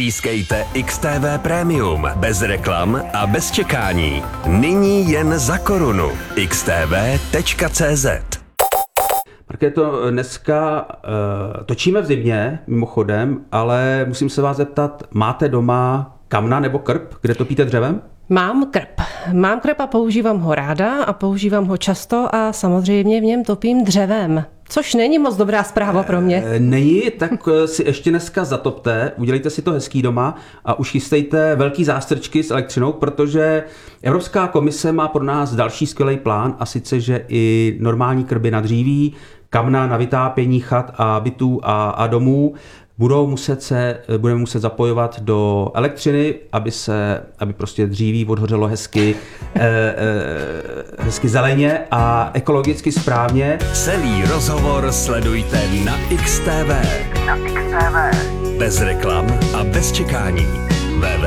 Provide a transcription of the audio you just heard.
Získejte XTV Premium bez reklam a bez čekání. Nyní jen za korunu. xtv.cz. Markéto, dneska točíme v zimě, mimochodem, ale musím se vás zeptat, máte doma kamna nebo krb, kde topíte dřevem? Mám krb a používám ho ráda a používám ho často a samozřejmě v něm topím dřevem. Což není moc dobrá zpráva pro mě. Není, tak si ještě dneska zatopte, udělejte si to hezký doma a už chystejte velký zástrčky s elektřinou, protože Evropská komise má pro nás další skvělý plán, a sice, že i normální krby na dříví, kamna na vytápění chat a bytů a domů budeme muset zapojovat do elektřiny, aby prostě dříví odhořelo hezky zeleně a ekologicky správně. Celý rozhovor sledujte na XTV. Bez reklam a bez čekání.